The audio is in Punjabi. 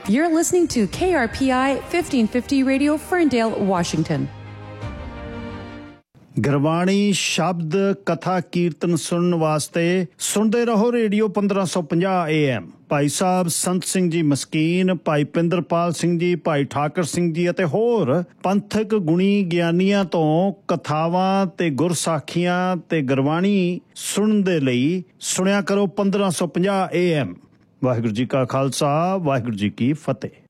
You're listening to KRPI 1550 Radio, Ferndale, Washington. Gurbani ਸ਼ਬਦ ਕਥਾ ਕੀਰਤਨ ਸੁਣਨ ਵਾਸਤੇ ਸੁਣਦੇ ਰਹੋ ਰੇਡੀਓ 1550 AM। ਭਾਈ ਸਾਹਿਬ ਸੰਤ ਸਿੰਘ ਜੀ ਮਸਕੀਨ, ਭਾਈ ਪਿੰਦਰਪਾਲ ਸਿੰਘ ਜੀ, ਭਾਈ ਠਾਕਰ ਸਿੰਘ ਜੀ ਅਤੇ ਹੋਰ ਪੰਥਕ ਗੁਣੀ ਗਿਆਨੀਆਂ ਤੋਂ ਕਥਾਵਾਂ ਤੇ ਗੁਰਸਾਖੀਆਂ ਤੇ ਗੁਰਬਾਣੀ ਸੁਣਨ ਦੇ ਲਈ ਸੁਣਿਆ ਕਰੋ 1550 AM। ਵਾਹਿਗੁਰੂ ਜੀ ਕਾ ਖਾਲਸਾ, ਵਾਹਿਗੁਰੂ ਜੀ ਕੀ ਫਤਿਹ।